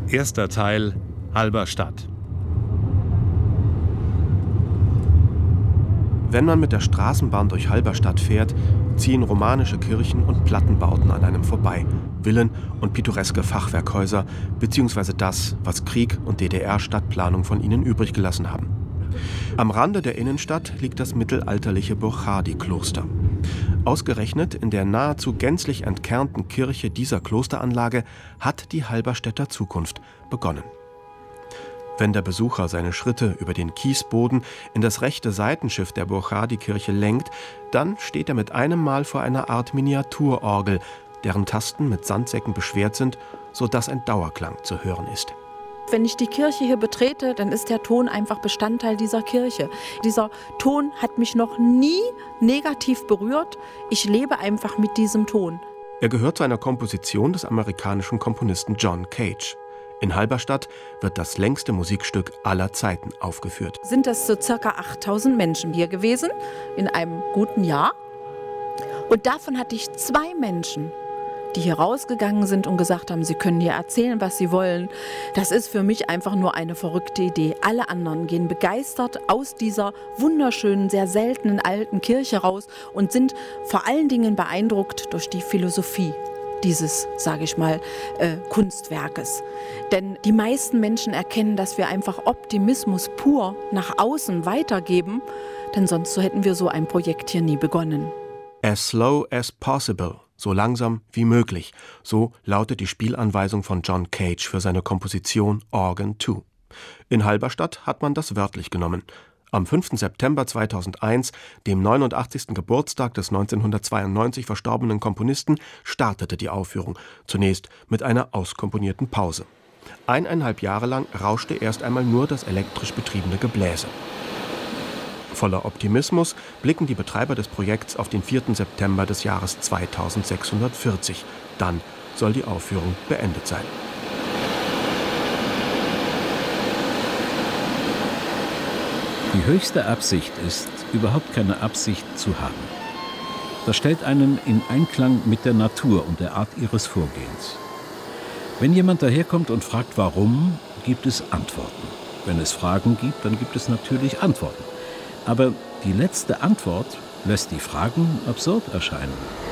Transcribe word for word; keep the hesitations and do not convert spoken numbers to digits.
Erster Teil: Halberstadt. Wenn man mit der Straßenbahn durch Halberstadt fährt, ziehen romanische Kirchen und Plattenbauten an einem vorbei, Villen und pittoreske Fachwerkhäuser, beziehungsweise das, was Krieg und D D R-Stadtplanung von ihnen übrig gelassen haben. Am Rande der Innenstadt liegt das mittelalterliche Burchardikloster. Ausgerechnet in der nahezu gänzlich entkernten Kirche dieser Klosteranlage hat die Halberstädter Zukunft begonnen. Wenn der Besucher seine Schritte über den Kiesboden in das rechte Seitenschiff der Burchardikirche lenkt, dann steht er mit einem Mal vor einer Art Miniaturorgel, deren Tasten mit Sandsäcken beschwert sind, sodass ein Dauerklang zu hören ist. Wenn ich die Kirche hier betrete, dann ist der Ton einfach Bestandteil dieser Kirche. Dieser Ton hat mich noch nie negativ berührt. Ich lebe einfach mit diesem Ton. Er gehört zu einer Komposition des amerikanischen Komponisten John Cage. In Halberstadt wird das längste Musikstück aller Zeiten aufgeführt. Sind das so circa achttausend Menschen hier gewesen, in einem guten Jahr. Und davon hatte ich zwei Menschen, die hier rausgegangen sind und gesagt haben, sie können hier erzählen, was sie wollen. Das ist für mich einfach nur eine verrückte Idee. Alle anderen gehen begeistert aus dieser wunderschönen, sehr seltenen alten Kirche raus und sind vor allen Dingen beeindruckt durch die Philosophie dieses, sage ich mal, äh, Kunstwerkes. Denn die meisten Menschen erkennen, dass wir einfach Optimismus pur nach außen weitergeben, denn sonst so hätten wir so ein Projekt hier nie begonnen. As slow as possible, so langsam wie möglich, so lautet die Spielanweisung von John Cage für seine Komposition Organ zwei. In Halberstadt hat man das wörtlich genommen. Am fünften September zweitausendeins, dem neunundachtzigsten Geburtstag des neunzehnhundertzweiundneunzig verstorbenen Komponisten, startete die Aufführung, zunächst mit einer auskomponierten Pause. Eineinhalb Jahre lang rauschte erst einmal nur das elektrisch betriebene Gebläse. Voller Optimismus blicken die Betreiber des Projekts auf den vierten September des Jahres zweitausendsechshundertvierzig. Dann soll die Aufführung beendet sein. Die höchste Absicht ist, überhaupt keine Absicht zu haben. Das stellt einen in Einklang mit der Natur und der Art ihres Vorgehens. Wenn jemand daherkommt und fragt, warum, gibt es Antworten. Wenn es Fragen gibt, dann gibt es natürlich Antworten. Aber die letzte Antwort lässt die Fragen absurd erscheinen.